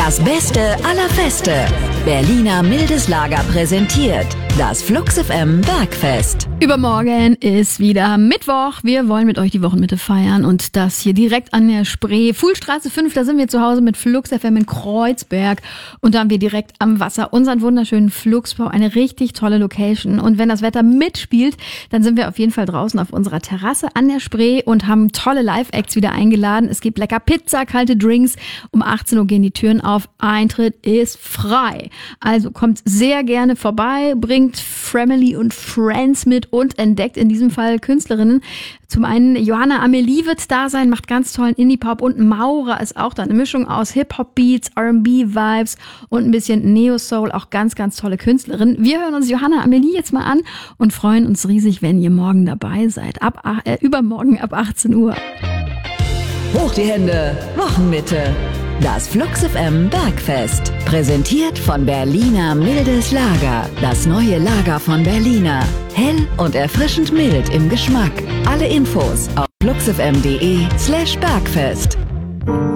Das Beste aller Feste. Berliner Mildes Lager präsentiert das Flux FM Bergfest. Übermorgen ist wieder Mittwoch. Wir wollen mit euch die Wochenmitte feiern und das hier direkt an der Spree. Fuhlstraße 5, da sind wir zu Hause mit Flux FM in Kreuzberg und da haben wir direkt am Wasser unseren wunderschönen Fluxbau, eine richtig tolle Location. Und wenn das Wetter mitspielt, dann sind wir auf jeden Fall draußen auf unserer Terrasse an der Spree und haben tolle Live-Acts wieder eingeladen. Es gibt lecker Pizza, kalte Drinks. Um 18 Uhr gehen die Türen auf. Eintritt ist frei. Also kommt sehr gerne vorbei, bringt Family und Friends mit und entdeckt in diesem Fall Künstlerinnen. Zum einen Johanna Amelie wird da sein, macht ganz tollen Indie-Pop und Maura ist auch da. Eine Mischung aus Hip-Hop-Beats, R&B-Vibes und ein bisschen Neo-Soul. Auch ganz, ganz tolle Künstlerin. Wir hören uns Johanna Amelie jetzt mal an und freuen uns riesig, wenn ihr morgen dabei seid. Übermorgen ab 18 Uhr. Hoch die Hände, Wochenmitte. Das Flux FM Bergfest. Präsentiert von Berliner Mildes Lager. Das neue Lager von Berliner. Hell und erfrischend mild im Geschmack. Alle Infos auf fluxfm.de/Bergfest.